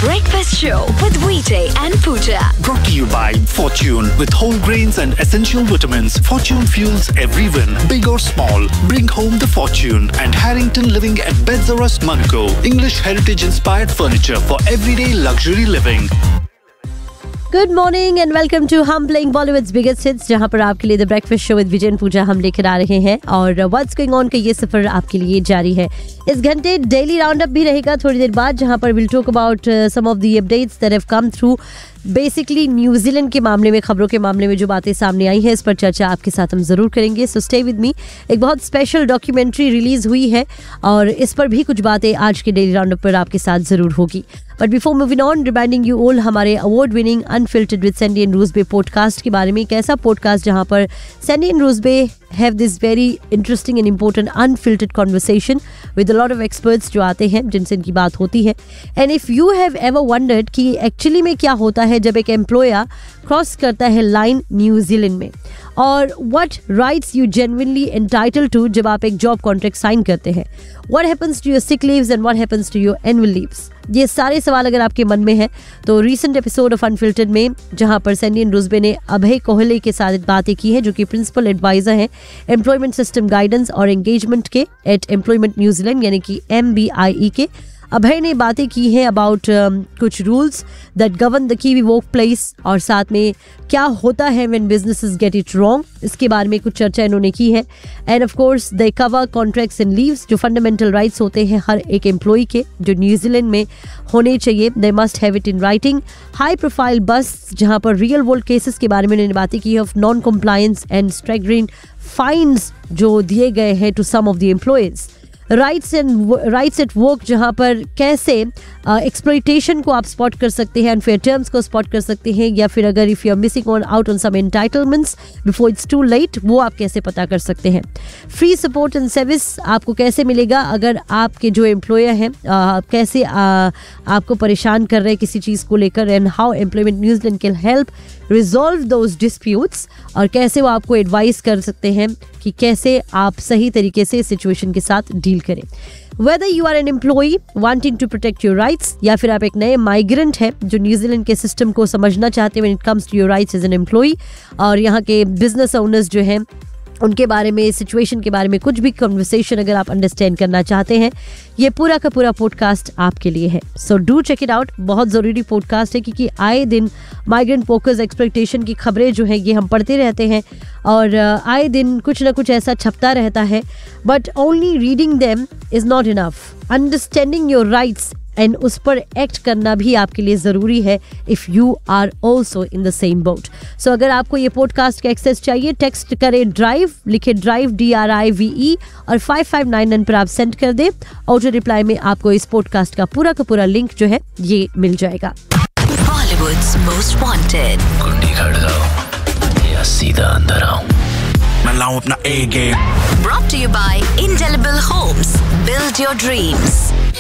Breakfast Show with VJ and Pooja. Brought to you by Fortune. With whole grains and essential vitamins, Fortune fuels every win, big or small. Bring home the fortune. And Harrington Living at Beds R Us, Monaco. English heritage-inspired furniture for everyday luxury living. Good morning and welcome to हम playing Bollywoods biggest hits, जहां पर आपके लिए the breakfast show with Vijay and पूजा हम लेकर आ रहे हैं और व्हाट्स गोइंग ऑन का ये सफर आपके लिए जारी है। इस घंटे डेली राउंड अप भी रहेगा थोड़ी देर बाद, जहां पर will talk about some of the updates that have come through. Basically New Zealand के मामले में, खबरों के मामले में जो बातें सामने आई हैं, इस पर चर्चा आपके साथ हम जरूर करेंगे। So stay with me. एक बहुत स्पेशल डॉक्यूमेंट्री रिलीज हुई है और इस पर भी कुछ बातें आज के डेली राउंड अप पर आपके साथ जरूर होगी। But before moving on, reminding you all हमारे award winning unfiltered with Sandy and रूसबे podcast के बारे में। एक ऐसा पॉडकास्ट जहां पर Sandy and रूसबे have this very interesting and important unfiltered conversation with a lot of experts जो आते हैं, जिनसे इनकी बात होती है। And if you have ever wondered कि एक्चुअली में क्या होता है जब एक एम्प्लॉयर क्रॉस करता है लाइन न्यूजीलैंड में, और what rights you genuinely entitled to जब आप एक जॉब कॉन्ट्रैक्ट साइन करते हैं, what happens to your sick leaves and what happens to your annual leaves, ये सारे सवाल अगर आपके मन में है तो रीसेंट एपिसोड ऑफ अनफिल्टर्ड में, जहां पर सैंडी एंड रूसबे ने अभय कोहले के साथ बातें की है, जो कि प्रिंसिपल एडवाइजर हैं एम्प्लॉयमेंट सिस्टम गाइडेंस और एंगेजमेंट के एट एम्प्लॉयमेंट न्यूजीलैंड यानी कि MBIE के। अभय ने बातें की हैं अबाउट कुछ rules that govern the kiwi work place, और साथ में क्या होता है when businesses get it wrong, इसके बारे में कुछ चर्चा इन्होंने की है। End of course they cover contracts and leaves, जो फंडामेंटल राइट्स होते हैं हर एक एम्प्लॉय के, जो न्यूजीलैंड में होने चाहिए। They must have it in writing. High profile बस, जहां पर रियल वर्ल्ड केसेस के बारे में उन्होंने बातें की of non compliance and स्ट्रैगरिंग fines जो दिए गए हैं to some of the employees. Rights at work, जहाँ पर कैसे एक्सप्लॉयटेशन को आप स्पॉट कर सकते हैं, अनफेयर टर्म्स को स्पॉट कर सकते हैं, या फिर अगर if you are missing out on some entitlements before it's to late, वो आप कैसे पता कर सकते हैं। फ्री सपोर्ट एंड सर्विस आपको कैसे मिलेगा अगर आपके जो एम्प्लॉयर हैं कैसे आपको परेशान कर रहे हैं किसी चीज़ को लेकर, and how employment New Zealand can help resolve those disputes, और कैसे वो आपको एडवाइस कर सकते हैं कि कैसे आप सही तरीके से सिचुएशन के साथ डील करें। Whether you are an employee wanting to protect your rights, या फिर आप एक नए माइग्रेंट हैं जो न्यूजीलैंड के सिस्टम को समझना चाहते हैं when it comes to your rights as an employee, और यहाँ के बिजनेस ओनर्स जो हैं उनके बारे में, सिचुएशन के बारे में कुछ भी कन्वर्सेशन अगर आप अंडरस्टैंड करना चाहते हैं, ये पूरा का पूरा पॉडकास्ट आपके लिए है। So do check it out. बहुत ज़रूरी पॉडकास्ट है क्योंकि आए दिन माइग्रेंट वर्कर्स एक्सप्लॉयटेशन की खबरें जो हैं ये हम पढ़ते रहते हैं, और आए दिन कुछ ना कुछ ऐसा छपता रहता है। But only reading them is not enough. Understanding your rights and उस पर एक्ट करना भी आपके लिए ज़रूरी है if you are also in the same boat. सो अगर आपको ये पॉडकास्ट का एक्सेस चाहिए, टेक्स्ट करें ड्राइव, लिखे ड्राइव DRIVE और 5599 पर आप सेंड कर दें। ऑटो रिप्लाई में आपको इस पॉडकास्ट का पूरा लिंक जो है ये मिल जाएगा। Bollywood's most wanted. कुंडी खड़काओ या सीधा अंदर आओ, मैं लाऊं अपना A game। Brought to you by Indelible Homes. Build your dreams.